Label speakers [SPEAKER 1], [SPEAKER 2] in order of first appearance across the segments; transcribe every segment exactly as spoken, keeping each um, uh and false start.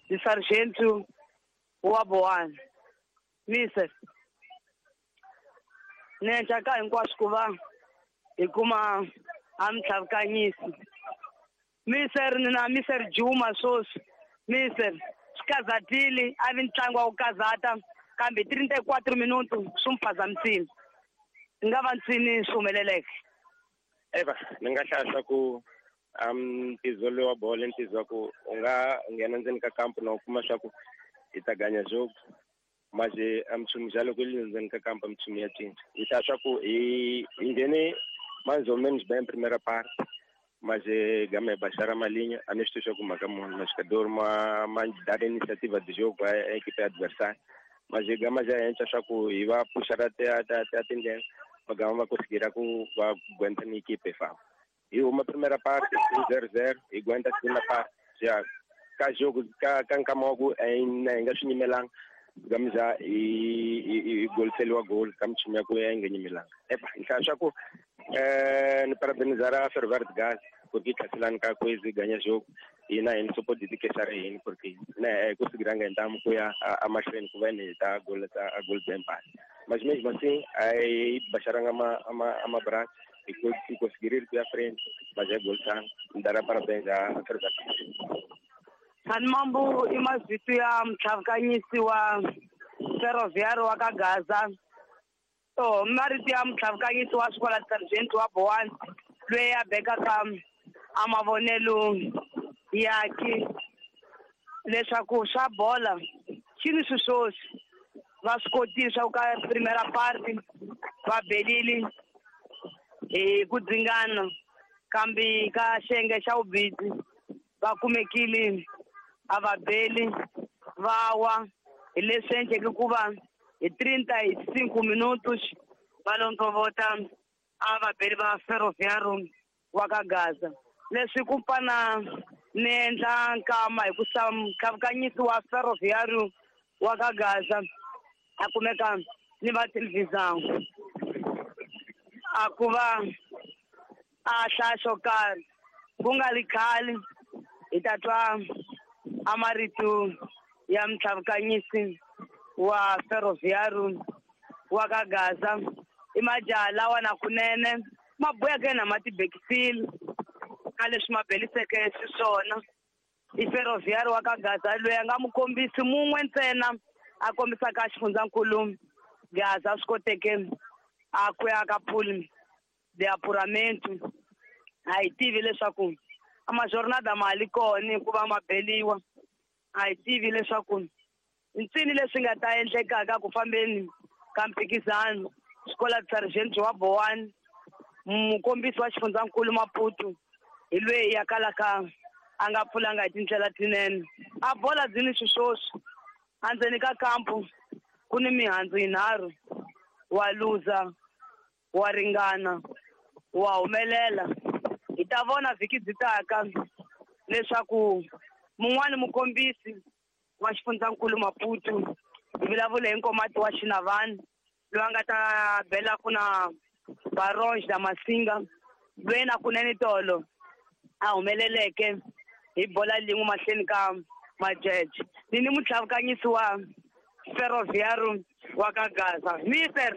[SPEAKER 1] de sargento Waboan. Mister, nenta ka hinkwaswo ku va hi kuma a mitlhavukanyisi. Mister ni na Mister Juma Sosi. Mister, Skazatili a vi ntlangu wa ku kazata kambe thirty-four minutos swi mphazamisile. Nga va ntsini swi humeleleke.
[SPEAKER 2] Eva, ni nga hlaya ku um tizolo wa bolo ntizwa ku u nga nghena ndzeni ka kampu na u kuma swa ku hi ta ganya job maje amtshumi jalo ku ndzeni ka kampu amtshumi ya cinca hi ta swa ku hi nghene manzo menos bem primeira parte maje game bashara malinha a neste jogo maka munhu mascador ma ma dar iniciativa de jogo a equipe adversária maje gama já entra swa ku hi va puxar até até até atender magama va conseguir ku va aguentar a equipe fa e uma primeira parte zero zero e aguenta a segunda parte já ka jogo ka kan kamogo ainda nga swinyimelanga gama já e e gol felo a gol kam tshimya ku ya ngenyimelanga epa nhlahla ku eh ni parabenizar a Ferroviário de Gás porque tlhaselani ka kwezi ganya jogo ina hi support dedicate yini porque ne conseguiranga então ku ya a mahlweni ku va ni ta gol ta a gol bempa mas mesmo assim ai basharanga ama ama ama braço e que conseguir ir à frente mas é gol sang ndara parabéns a Ferroviário.
[SPEAKER 1] Mambo imazito ya mtlhavukanyisi wa Ferroviário wa ka Gaza. So marito ya mtlhavukanyisi wa xikola Sargent Waboan loyi a bekaka a mavonelo yakhe leswaku swa bola xini swisosi va swi kotisa ka primera parte va belili hi ku dzingana kambe ka xiyenge xa vubidzi va kumekile a va beli va wa hi leswi endleke ku va hi thirty-five minutos va lontovota a va beli va Ferroviário wa ka Gaza. Leswi ku pana ni endla nkama hi ku mtlhavukanyisi wa Ferroviário wa ka Gaza a kumeka ni va televisão a ku va a hlaya xo karhi ku nga ri khale hi ta twa a marito ya mtlhavukanyisi wa Ferroviário wa ka Gaza i majaha lawa na kunene ma boyake na matibekisile ka leswi ma beliseke xiswona i Ferroviário wa ka Gaza loyi a nga mukombisi mun'we ntsena a kombisaka xifundzankulu Gaza swi koteke a ku ya ka pool de apuramento a hi tivi leswaku a majornada mali kona ku va ma beliwa a hi tivi leswaku ntsini leswi nga ta endlekaka ku fambeni ka mphikizano xikola Sargent Waboan mukombisi wa xifundzankulu Maputo hi loyi ya kalaka a nga pfulanga hi tindlela tinene a bola dzini swisoswi andzeni ka kampu ku ni mihandzu yinharhu wa luza wa ringana wa humelela hi ta vona vhiki dzitaka leswaku mun'wani mukombisi wa xifundzankulu Maputo hi vulavula hi nkomati wa Xinavani loyi a nga ta bela ku na Baronge da Masinga loyi na kunene tolo a humeleleke hi bola lin'we mahlweni ka majeje ni ni mtlhavukanyisi wa Ferroviário wa ka Gaza. Mister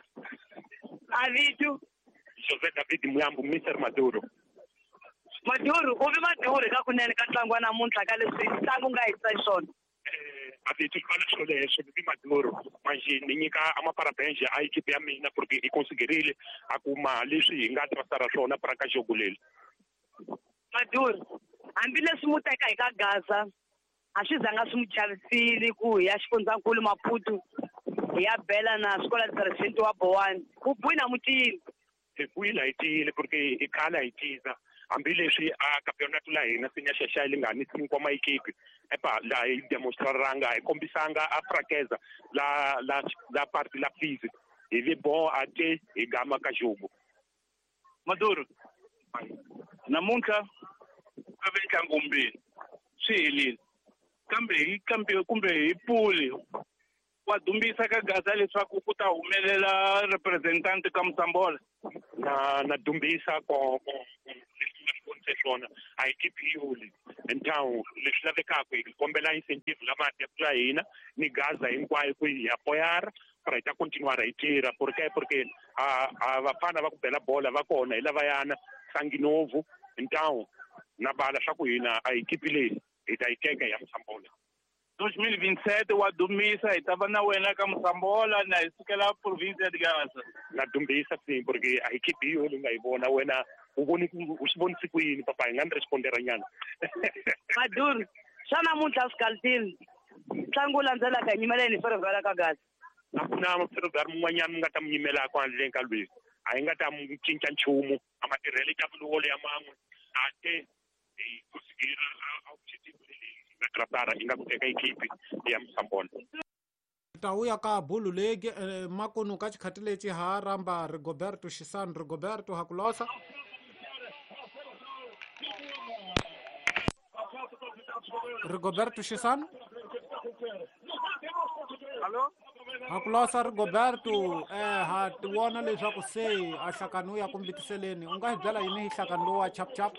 [SPEAKER 1] Avitu
[SPEAKER 3] José David Muyambu, Mister Maduro.
[SPEAKER 1] Maduro, u vi Maduro ka kunene ka ntlangu wa namuntlha ka leswi ntlangu nga hisa xiswona.
[SPEAKER 3] Avitu xivana xilo lexo vi Maduro manje ni nyika amaparabéns a equipe ya mina porque i conseguirile a kuma leswi hi nga trasara swona para ka jogo leli.
[SPEAKER 1] Maduro, hambileswi mu teka hi ka Gaza a swi zanga swi mu chavisile ku hi ya xifundzankulu Maputo hi ya bela na xikola Sargent Waboan ku bwina mutini
[SPEAKER 3] hi bwina hi tiyile porque i khala hi tiza hambileswi a campeonato la hina sinya xaxa li nga ni cinco ma equipe epa la hi demonstraranga hi kombisanga a frakeza la la la parte la physique hi vi bo ate hi gama ka jogo.
[SPEAKER 4] Maduro namuntlha ka ve ntlangu mbili swi helile kambe hi kambe kumbe hi puli wa dumbisa ka Gaza leswaku ku ta humelela representant ka Msambola
[SPEAKER 3] na na dumbisa ko ko swona a equipe yuli então leswi lavekaka hi kombela incentive la matiko ya hina ni gaza hinkwayo ku hi apoyara para hi ta continuar hi tirha porque porque a a vafana va ku bela bola va kona hi lavayana Sanginovu então na bala swa ku hina a equipe leyi hi ta yi teka ya Msambola
[SPEAKER 4] dois mil e vinte e sete wa dumisa hi ta va na wena ka Msambola na hi sukela province ya Gaza
[SPEAKER 3] na dumbisa sim porque a equipe hiyo leyi nga yi vona wena u voni u swi vonisi ku yini papa hi nga ni respondera nyana
[SPEAKER 1] Maduru xana namuntlha Skaltini ntlangu wu landzelaka hi nyimeleni Ferroviária ka Gaza
[SPEAKER 3] a ku na Ferroviária mun'wanyana mi nga ta mi yimelaka handle ka lweyi a hi nga ta mi cinca nchumu a matirhelo ta vulowolo ya man'we a te hi kusikira a objective leyi hi nga tratara hi nga ku teka equipe ya Msambola
[SPEAKER 5] tauya ka Bulu League eh, makunu ka chikhati leci ha ramba Rigoberto Xisano Rigoberto hakulosa Rigoberto Xisano
[SPEAKER 4] Allo
[SPEAKER 5] hakulosa Rigoberto eh ha tiwona leswaku se a hlakani ya kumbitiseleni u nga hi byela yini hi hlakani lowa chap chap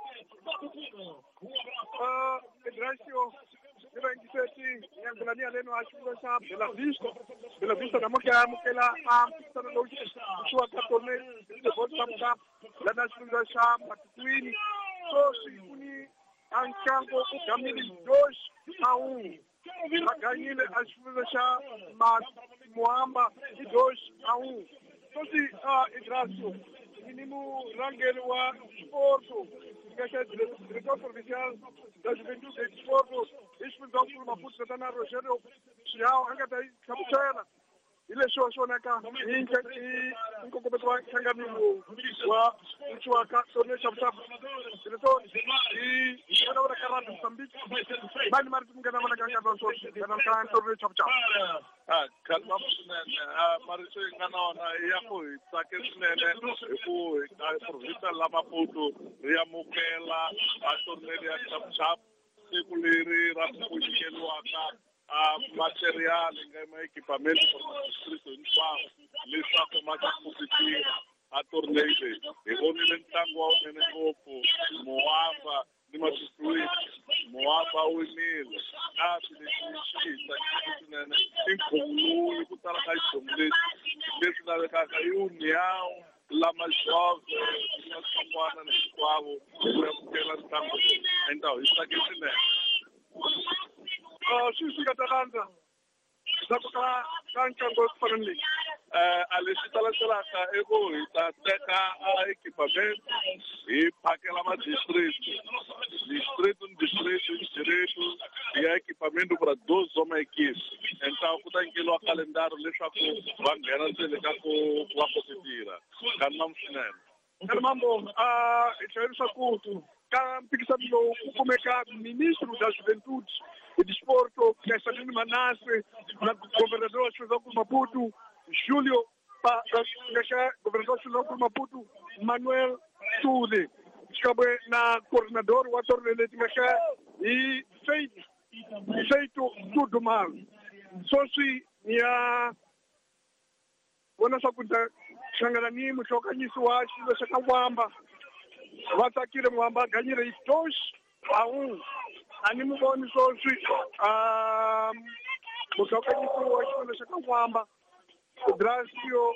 [SPEAKER 6] uh Ignacio Ila ngiseti ngiyangilania leno ashilo sa Bela Vista Bela Vista namoka mukela am sana lo shwa ka tone de botsa la national sa matwini so sifuni anchango kamili dos a um maganyile ashilo sa ma muamba dos a um so si uh Ignacio minimu rangel wa sporto Gacha diretor provincial da Juventude de Esporte, isso então por uma puta da na Rogério, Chiao, anga dai kaputela. Ile show show na ka, inja i inko ko betwa kanga ni wa uchwa ka sone chapchap. Diretor i ana wala karatu Mozambique. Bani mari mungana mana kanga don so, kana kan sone chapchap.
[SPEAKER 4] ah kalma ah mariso ngana na ya ko tsake sinene ku ka province la Maputo ya mukela a torneo ya chap sekuleri ra ku xikeliwa ka a material nga ma equipment for distrito hinkwavo leswaku ma ta kupitira a torneo hi vonile ntlangu wa unene ngopfu Moamba ni Masukuwi Moamba winile kasi leswi swi tsakisa swinene i nkhuvulo ku tala ka xiphemu lexi leswi lavekaka i uniyawu lama jove na swin'wana na hinkwavo ku ya kukela ntlangu endhawu hi tsake swinene
[SPEAKER 6] Uh, sisi katalanda. Zaku ka kanchango fanele.
[SPEAKER 4] eh a leswi talaselaka i ku hi ta teka equipment hi phakela ma district district district district ya equipment para dois zona equipes então ku ta nkeliwa kalendaro leswaku va nghena ndzeni ka ku va kompetira kana mamsinene
[SPEAKER 6] Kana mambo uh itshaisa kutu ka mpikisano lowu ku kumeka ministro da Juventude e Desporto Casalini Manase na governador wa Maputo Julio pa ngasha governador wa Maputo Manuel Tude chikabwe na coordenador wa torneo ngasha i feito feito tudo mal sosi ya wana sakuta shangalani mutokanyisi wa shilo shakawamba watakire mwamba ganyire itosh au ani muboni sosi um mutokanyisi wa shilo shakawamba drasio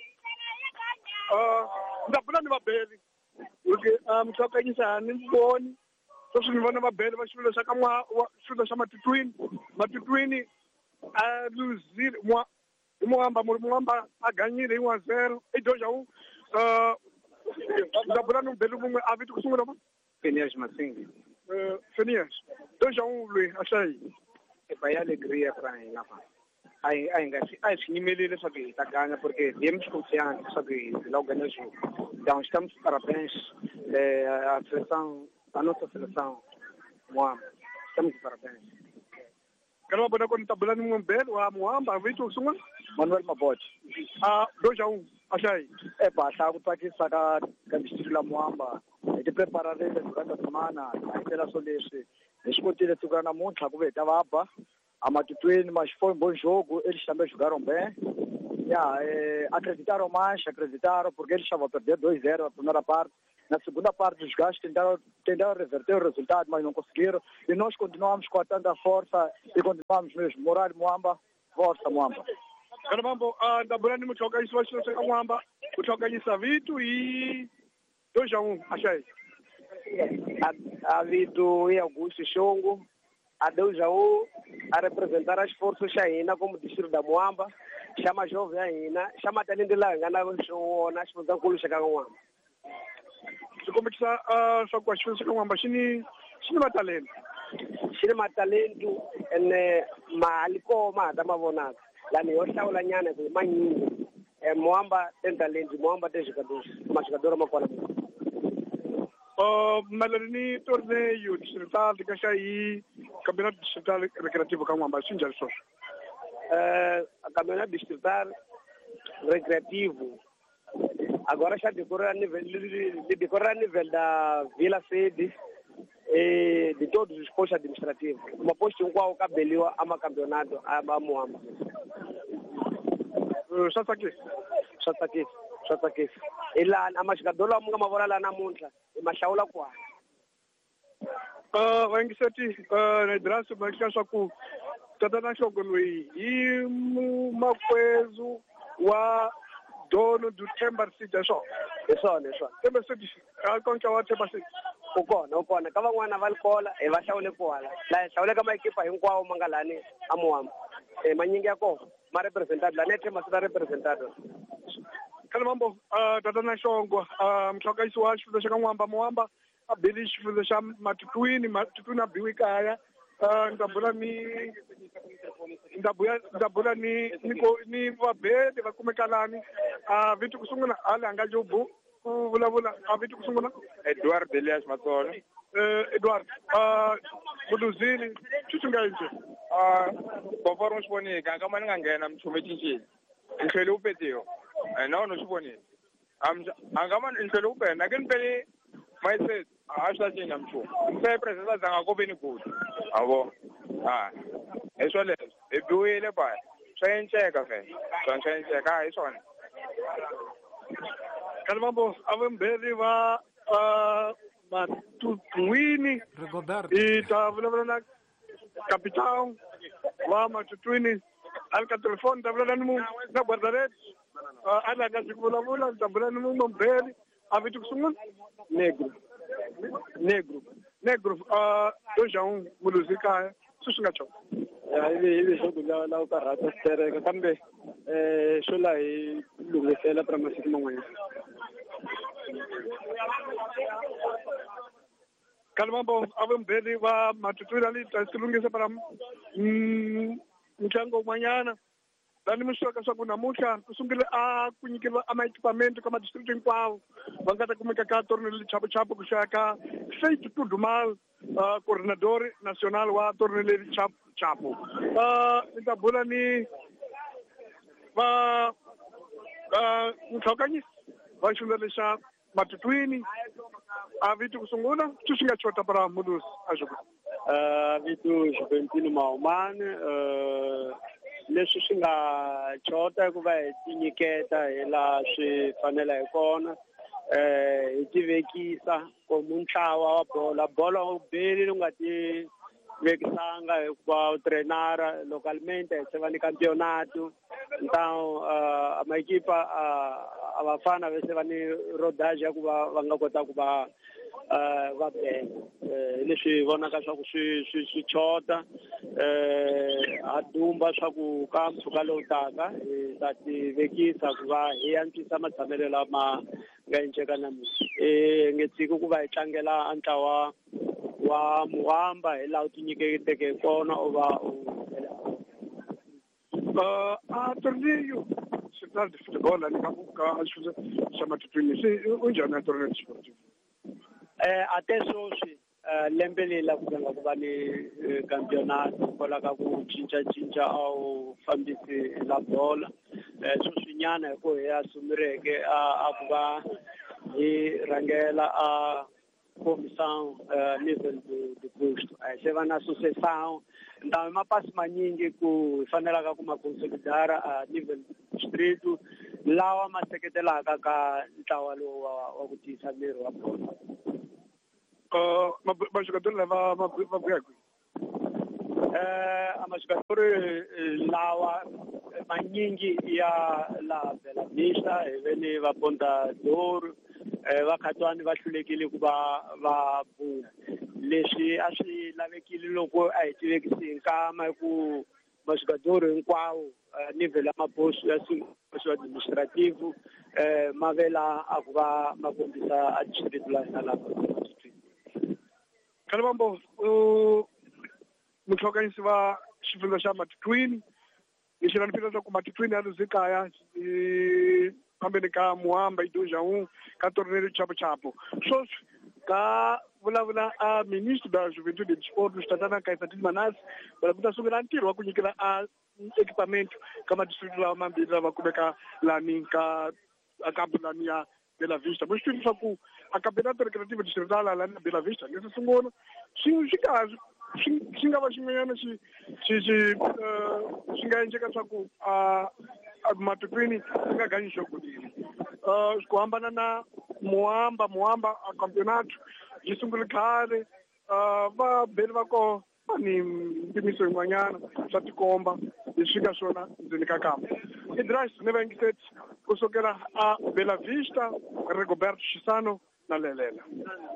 [SPEAKER 6] uh ndabula ni babeli uke mutokanyisi ani muboni sosi ni vona babeli wa shilo shakamwa shilo shama tutwini matutwini a luzir mwa mwamba mwamba aganyire one zero idoja u uh ndabula no belu mwe avitu kusungula ba
[SPEAKER 7] Phineas Masingi
[SPEAKER 6] uh Phineas doja u lwe ashai
[SPEAKER 7] e pa ya alegria para ela pa ai ai ngasi ai sinimelele sabe tá ganha porque temos confiança sabe logo ganhou o jogo então estamos parabéns eh, a seleção a nossa seleção mwamba estamos parabéns
[SPEAKER 6] kana bona ko ndabula no belu wa mwamba avitu kusungula
[SPEAKER 7] Manuel Mabote
[SPEAKER 6] ah doja u ashai
[SPEAKER 7] é basta ku tsakisa ka ka distrito la Moamba e ti preparare durante a semana a tela solese e skotile tuka namuntlha ku veta vaba amatutweni mas foi um bom jogo eles também jogaram bem yeah, é, acreditaram mais acreditaram porque eles estavam a perder dois zero a primeira parte na segunda parte os gajos tentaram, tentaram reverter o resultado, mas não conseguiram. E nós continuamos com a tanta força e continuamos mesmo. Morar Muamba, força Muamba.
[SPEAKER 6] Kana mambo ndabulani mutoganyisa wachilose kamwamba kutoganyisa vitu i dois a um, achei.
[SPEAKER 7] A, a vitu e Augusto Xongo, a dois a um, a representar as forças ainda como distrito da Muamba, chama jovem ainda, chama talento lá, engana o nas forças com chega Muamba.
[SPEAKER 6] Se começar a só com as forças kamwamba chini chini matalento.
[SPEAKER 7] Chini matalento ene maliko ma damavonaka. Lani yohlawula nyana ku manyingi eh Muamba tem talento, Muamba tem jogadores, mas jogador ma kona.
[SPEAKER 6] Uh, malani torneio distrital de Caxai, campeonato distrital recreativo Kamwamba, sinjalo só.
[SPEAKER 7] Eh, campeonato distrital recreativo agora já decorre a nível de decorre a nível da Vila Sede e de todos os postos administrativos. Uma posto um qual cabelio a uma campeonato a Muamba.
[SPEAKER 6] Só aqui,
[SPEAKER 7] só aqui, só aqui. Ila ama jogador munga mavora la namuntlha mashaula kwa.
[SPEAKER 6] Ah, wangisati ah na draso bakisha swa ku tatana shoko loyi i makwezu wa dono du Temba City sho.
[SPEAKER 7] Esona esona.
[SPEAKER 6] Temba City akonka wa Temba City.
[SPEAKER 7] Ukona ukona kava n'wana va likola e va hlawule kwala la hlawule ka maekipa hinkwawo mangalani a Muamba e manyingi ya kona ma representado la nete ma sita representado.
[SPEAKER 6] Kana mambo ah tatana shongo ah mhlokayisi wa xifundza xa Kamwamba Muamba a bili xifundza xa Matutwini Matutwini a biwi kaya ah ndabula ni ndabula ndabula ni ni vabedi va kumekalani ah vitu kusungula ala anga jobu vulavula a vitu kusungula
[SPEAKER 2] Edward Elias Matsolo.
[SPEAKER 6] eh Edward ah Buduzini tshunga nje
[SPEAKER 2] Ah boforo swivonika kama ni nga nghena mchume cincini nhlwele u petiwa na no swivonile am angama nhlwele u pena ke nipeli mayise a swi cinca mchume se president zanga ko veni good abo ah eswo leswo e biwile ba swa enceka fe swa enceka hi swona.
[SPEAKER 6] Kana mambo avembeli va ah Matutwini
[SPEAKER 5] Rigoberto
[SPEAKER 6] ita vulavula na capitão wa Matutwini alka telefone tabula ni mu na guardaret ala ga vulavula tabula ni mu mbeli a vitu kusungula
[SPEAKER 7] Negro.
[SPEAKER 6] negro negro ah dois a um muluzika susunga cho
[SPEAKER 7] Ya hivi hivi shughuli la la ukarata stereka kambe eh shula hi lungisela para masiku man'wana.
[SPEAKER 6] kana mambo avembeli va Matutwini ali tasilungisa para ntlangu wun'wanyana lani mi sweka swa ku namuntlha ku sungule a ku nyikeriwa a maequipamento ka madistrict hinkwawo va nga ta kumeka ka tornele chapo ku xaka Faith Tudumal coordinador nacional wa tornele chapo ah ni ta bula ni va nhlokanyisi va xifundza lexa Matutwini a vitu kusungula swi swi nga chota para Mulusi a xoko
[SPEAKER 7] Uh, vitu Juventino Maumane uh, leswi swi nga chota ku va hi tinyiketa hi laha swi fanela hi kona eh hi tivekisa como ntlawa wa bolo bolo beli lu nga ti vekisanga hikuva u treinara localmente hi se va ni campionato então uh, amaekipa uh, a vafana vese va ni rodage ya ku va va nga kota ku va uh, va bela eh leswi vonaka swa ku swi swi swi chota eh a dumba swa ku ka mpfhuka lowu taka hi ta tivekisa ku va hi antswisa matshamelo lama nga enceka namuntlha eh nge tshiki ku va hi tlangela a ntlawa wa Muamba hi laha u tinyiketeke kona u va
[SPEAKER 6] uh, a torneio central de futebol ali ka xifundza xa Matutwini se u njhani a torneio sportivo
[SPEAKER 7] eh até sweswi lembe leyi la ku nga ku va ni campionato kola ka ku cincacinca au fambisi la bola eh sweswi nyana hi ku hi asumireke a ku va hi rangela a comissão uh, nível do, do custo. Aí você vai na associação, então é uma passo manyingi ku fanela ka kuma consolidar a nível do distrito lawa ma seketelaka ka ntlawa lowu wa ku tiyisa miri wa bolo?
[SPEAKER 6] Maxukatori lava va vuya kwihi?
[SPEAKER 7] Eh, maxukatori lawa manyingi ya la Bella Vista veni va Ponta d'Oro va khatwani va hlulekile ku va va pfuna. Leswi a swi lavekile loko a hi tivekisi nkama ku maxukatori hinkwawo level ya maboso ya swi administrative mavela a ku va ma kombisa a district la hina la
[SPEAKER 6] Khalibambo mutlhokanyisi va xifundza xa Matukwini lexi na nipfila leswaku Matukwini ya luzikaya phambeni ka Muhamba Idojawu ka Tornelli Chapo Chapo sweswi ka vulavula a ministro da Juventude e Sport Tatana Kaisatini Manase va ku ta sungula ntirho wa ku nyikela a equipamento ka madistrict lawa mambirhi lava kumeka lani ka kampani ya Bella Vista. Mo swi swa ku a campionato recreativo distrital la na Bella Vista leswi sungula swi swi kahle swi nga va xin'wanyana xi xi xi swi nga endleka swa ku a Matukwini swi nga ganyi xokulile ku hambana na Muhamba Muhamba a campionato yi sungule khale va beli va koho ni mpimiso yin'wanyana swa tikomba leswi nga swona ndzeni ka kambe idras ni va yingiseti kusukela a Bella Vista Rigoberto Chisano na Lelela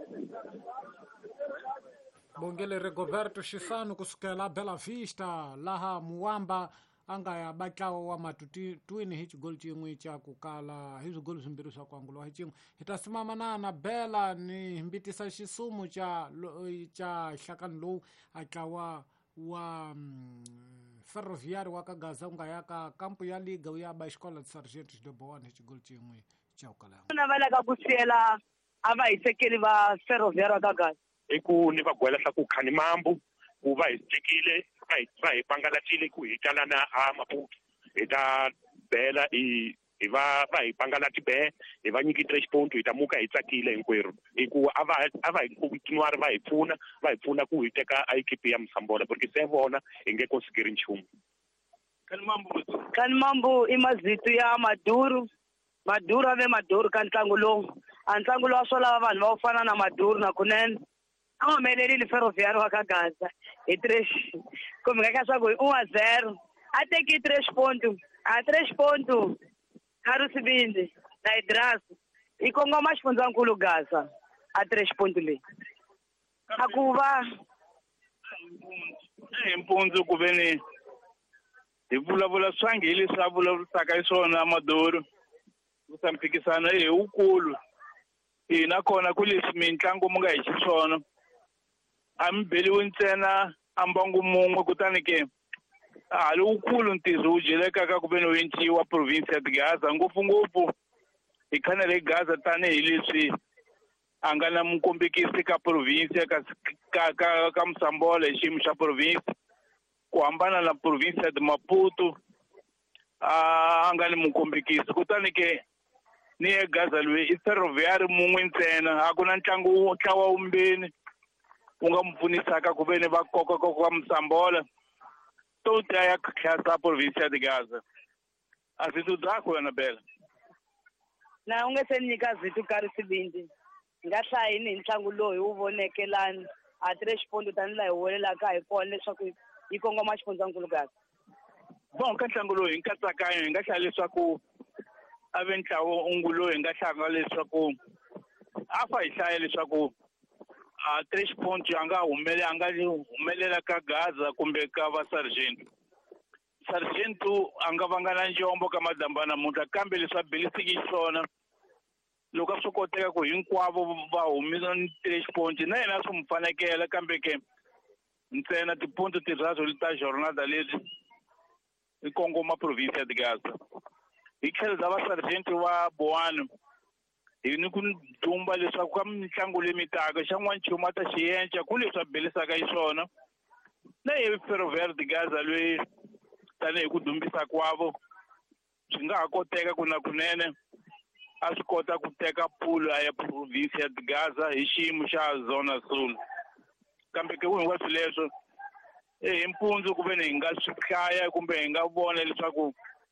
[SPEAKER 5] Bongele Rigoberto Chisano kusukela Bella Vista laha Muwamba anga ya batlawa wa Matukwini hi xigoli xin'we xa ku kala hi swigoli swimbirhi swa ku angulo hi xin'we hi ta simamana na Bella ni himbitisa xisumu xa xa nhlakani lowu a tlawa wa Ferroviário wa ka Gaza unga ya ka kampu ya liga ya ba xikola Sargento de Boan hi xigoli xin'we xa ku kala
[SPEAKER 1] na vale ka ku siyela a va hisekeli va Ferroviário wa ka Gaza
[SPEAKER 3] i ku ni va gwela swa ku khani mambu ku va hi tekile va hi va hi pangalatile ku hi talana a Maputo hi ta bela hi hi va va hi pangalati be hi va nyiki trash point hi ta muka hi tsakile hinkwerhu i ku a va a va hi continuare va hi pfuna va hi pfuna ku hi teka equipe ya Msambola porque se vona hi nge konsigeri nchumu
[SPEAKER 1] Kanimambu Kanimambu i mazito ya Maduro Maduro ave Maduro ka ntlangu lowu a ntlangu lowu swo lava vanhu va ku fana na Maduro na kunene a humelelile Ferroviário wa ka Gaza hi trash kumbe ka swa ku one zero a teki trash point a trash point Karusibindi na Idras i kongoma xifundzankulu Gaza a trash point leyi a ku va
[SPEAKER 4] impunzi ku veni hi vulavula swangi leswi a vulavurisaka swona Maduro ku sampikisana hi ukulu hina kona ku leswi mitlangu mu nga hi xiswona a mi beliwi ntsena a mbangu mun'we kutani ke a lowukulu ntirho wu jelekaka ku veni wenti wa province ya Gaza ngopfungopfu hi khanele Gaza tanihi leswi a nga na mukombekisi ka province ka ka ka, ka Msambola hi xiyimo xa province ku hambana na province ya Maputo a nga ni mukombekisi kutani ke ni ya Gaza loyi i Ferroviário mun'we ntsena a ku na ntlangu ntlawa wumbeni wu nga mu pfunisaka ku veni va koka ka Msambola to ta ya khasa province ya Gaza a swi tudzako yana Bella
[SPEAKER 1] na u nge se nyika Zitu Karusibindi nga hlayini hi ntlangu loyi wu vonekelani a trash point tani la hi welelaka hi kona leswaku yi kongoma xifundzankulu Gaza
[SPEAKER 4] bon ka ntlangu loyi hi nkatsakanyo hi nga hlaya leswaku a ve ntlawa ungu loyi hi nga hlanga leswaku a fa hi hlaya leswaku a trash point a nga humele a nga humelela ka Gaza kumbe ka va Sargento Sargento a nga vanga na njombo ka madambana namuntlha kambe leswi a belisiki swona loko a swi koteka ku hinkwavo va humisa trash point na yena swi mu fanekela kambe ke ntsena tiponto tirhazo ta jornada leti i kongoma province ya Gaza hi tlhelo za va Sargento va Boano hi ni ku dumba leswaku ka mitlangu leyi taka xan'wana nchumu a ta xi endla ku leswi a belisaka hi swona na hi Ferroviário de Gaza loyi tanihi ku dumbisa kwavo swi nga ha koteka ku na kunene a swi kota ku teka pulo ya province ya Gaza hi xiyimo xa zona sul kambe ke hinkwaswo swileswo hi mpundzu ku ve ni hi nga swi hlaya kumbe hi nga vona leswaku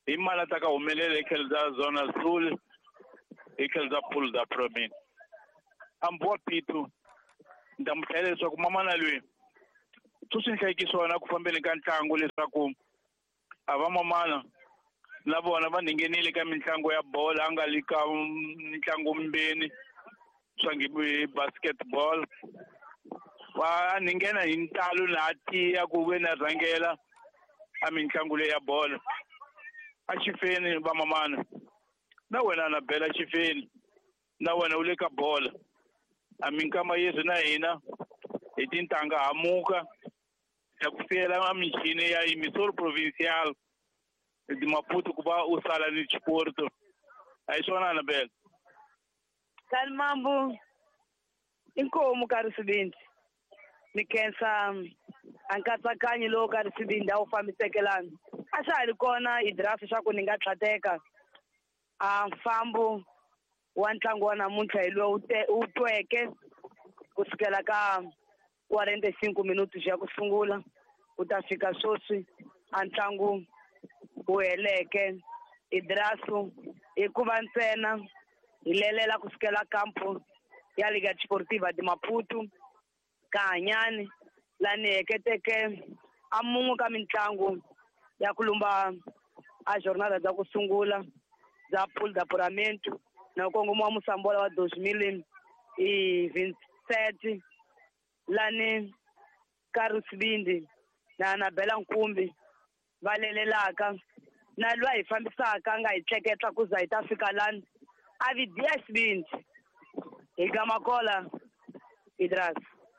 [SPEAKER 4] hi mali ta ka humelela hi tlhelo za zona sul hi tlhelo za pool za promin amboa pitu nda mu hlayela leswaku mamana loyi tu swi nhlayiki swona ku fambeni ka ntlangu leswaku a va mamana na vona va nghenile ka mitlangu ya bolo a nga li ka mitlangu mbeni swa nge basketball wa ningena hi ntalo na tiya ku ve na rhangela a mitlangu leyi ya bolo a xifeni va mamana na wena na bela xifeni na wena u le ka bolo a minkama yeswi na hina hi tintanga hamuka ya ku siyela a michini ya emisoro provincial di Maputo ku va u sala ni xiporto a hi swona na bela
[SPEAKER 1] Kalmambu inkomu ka Risibindi ni kensa ankatsakanyi lowu ka Risibindi a wu fambisekelana a xa ha ri kona hi draft xa ku ni nga tlhateka a mfambo wa ntlangu wa namuntlha hi lowu wu tweke kusukela ka quaranta-cinco minutos ya ku sungula ku ta fika swoswi a ntlangu wu heleke hi draft hi ku va ntsena hi lelela kusukela kampo ya Liga Desportiva de Maputo ka Hanyani lani heketeke a mun'we ka mitlangu ya ku lumba a jornada za ku sungula za pool da apuramento na ukongomiwa musambola wa dois mil e vinte e sete lani ka Risibindi na Anabela Nkumbi va lelelaka na lwa hi fambisaka nga hi tleketla ku za hi ta fika lani a vidiya Risibindi hi gamakola idras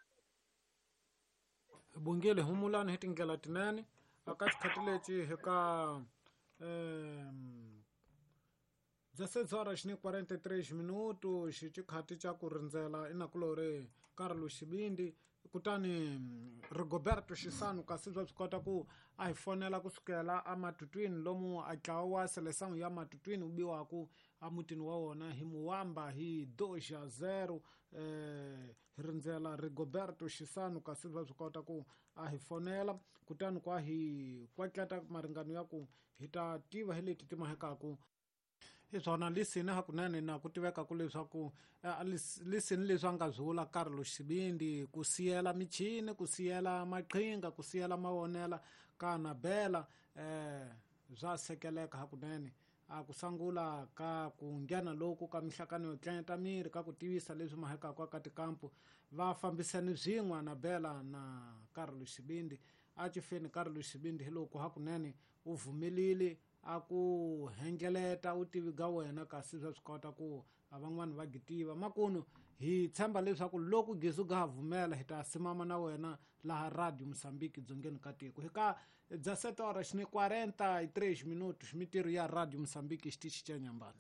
[SPEAKER 5] bungile humulani hi tindlela tinene aka xikhati lexi hi ka um dezesseis horas ni quarenta e três minutos xi xikhati xa ku rindzela inakulori Carlos Xibindi kutani Rigoberto Xisanu kasi bya swi kota ku a hi fonela kusukela amatutwini lomu a ntlawa wa seleção ya matutwini u biwaku a mutini wa wona hi Muwamba hi dois a zero eh hi rindzela Rigoberto Xisanu kasi bya swi kota ku a hi fonela kutani kwa hi kwatlata maringano ya ku hi ta tiva hi leti timahekaku hi swona lisini hakunene na ku tiveka ku leswaku lisini leswi a nga zula Carlos Xibindi ku siyela michini ku siyela maqhinga ku siyela mavonela ka Anabela eh bya sekeleka hakunene a ku sangula ka ku nghena loku ka mihlakano yo tlenta miri ka ku tivisa leswi mahekaka ka tikampu va fambisani byin'we Anabela na Carlos Xibindi a cifeni Carlos Xibindi hi loko hakunene u vumelile a ku hengeleta u tiviga wena kasi swa swi kota ku a van'wani va gitiva makuno hi tshemba leswaku loko gezu ga vumela hi ta simama na wena laha Radio Mozambique dzongeni ka tiko hi ka dezessete horas ni quarenta e três minutos mitirho ya Radio Mozambique xitichi xa Nyambani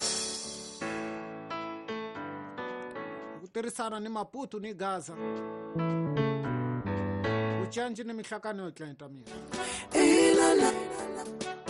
[SPEAKER 5] ku tirhisana ni Maputo ni Gaza ucanci ni mihlakano yo tlenta miri